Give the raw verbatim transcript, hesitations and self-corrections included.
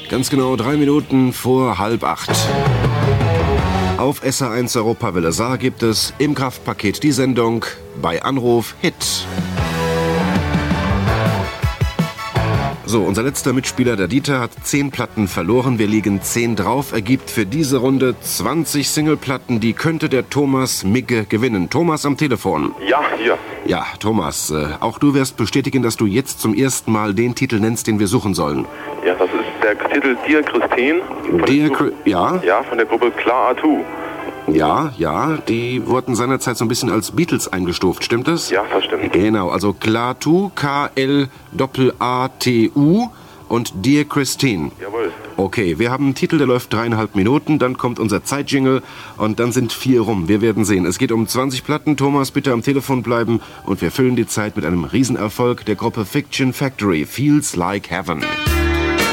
Ganz genau drei Minuten vor halb acht. Auf S R eins Europawelle Saar gibt es im Kraftpaket die Sendung bei Anruf Hit. So, unser letzter Mitspieler, der Dieter, hat zehn Platten verloren. Wir liegen zehn drauf. Ergibt für diese Runde zwanzig Singleplatten. Die könnte der Thomas Migge gewinnen. Thomas am Telefon. Ja, hier. Ja, Thomas, äh, auch du wirst bestätigen, dass du jetzt zum ersten Mal den Titel nennst, den wir suchen sollen. Ja, das ist der Titel Dear Christine. Dear Chri- ja? Ja, von der Gruppe Klar Atu. Ja, ja, die wurden seinerzeit so ein bisschen als Beatles eingestuft, stimmt das? Ja, das stimmt. Genau, also Klatu, K L A T U und Dear Christine. Jawohl. Okay, wir haben einen Titel, der läuft dreieinhalb Minuten, dann kommt unser Zeitjingle und dann sind vier rum. Wir werden sehen. Es geht um zwanzig Platten. Thomas, bitte am Telefon bleiben und wir füllen die Zeit mit einem Riesenerfolg der Gruppe Fiction Factory, Feels Like Heaven.